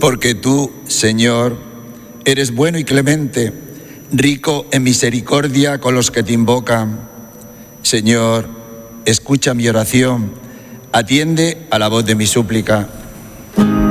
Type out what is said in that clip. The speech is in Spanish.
porque tú, Señor, eres bueno y clemente, rico en misericordia con los que te invocan. Señor, escucha mi oración, atiende a la voz de mi súplica.